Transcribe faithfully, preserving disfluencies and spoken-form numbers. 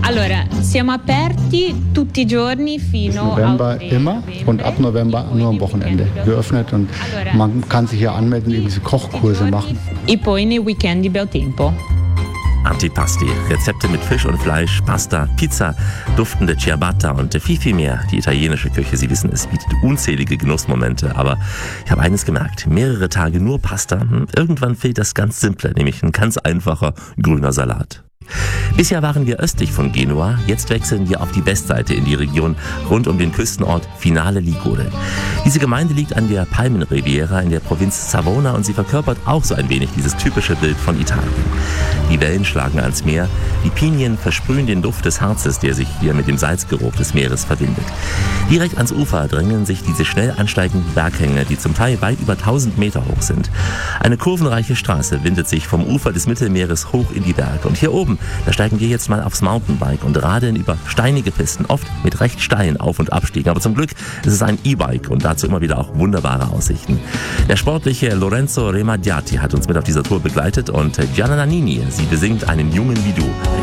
Allora, siamo aperti tutti i giorni fino November immer und ab November nur am Wochenende geöffnet und man kann sich hier anmelden und diese Kochkurse machen. E poi nei weekend di bel tempo. Antipasti, Rezepte mit Fisch und Fleisch, Pasta, Pizza, duftende Ciabatta und viel, viel mehr. Die italienische Küche, Sie wissen, es bietet unzählige Genussmomente. Aber ich habe eines gemerkt, mehrere Tage nur Pasta, irgendwann fehlt das ganz Simple, nämlich ein ganz einfacher grüner Salat. Bisher waren wir östlich von Genua, jetzt wechseln wir auf die Westseite in die Region rund um den Küstenort Finale Ligure. Diese Gemeinde liegt an der Palmenriviera in der Provinz Savona und sie verkörpert auch so ein wenig dieses typische Bild von Italien. Die Wellen schlagen ans Meer, die Pinien versprühen den Duft des Harzes, der sich hier mit dem Salzgeruch des Meeres verbindet. Direkt ans Ufer drängen sich diese schnell ansteigenden Berghänge, die zum Teil weit über tausend Meter hoch sind. Eine kurvenreiche Straße windet sich vom Ufer des Mittelmeeres hoch in die Berge und hier oben, da steigen wir jetzt mal aufs Mountainbike und radeln über steinige Pisten, oft mit recht steilen Auf- und Abstiegen. Aber zum Glück ist es ein E-Bike und dazu immer wieder auch wunderbare Aussichten. Der sportliche Lorenzo Remadiati hat uns mit auf dieser Tour begleitet und Gianna Nannini, sie besingt einen Jungen wie du.